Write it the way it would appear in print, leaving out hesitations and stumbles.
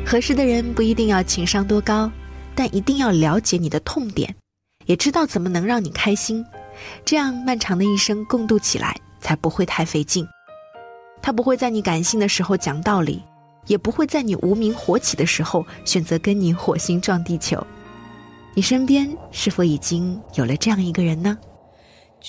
合适的人不一定要情商多高，但一定要了解你的痛点，也知道怎么能让你开心，这样漫长的一生共度起来才不会太费劲。他不会在你感性的时候讲道理，也不会在你无名火起的时候选择跟你火星撞地球。你身边是否已经有了这样一个人呢？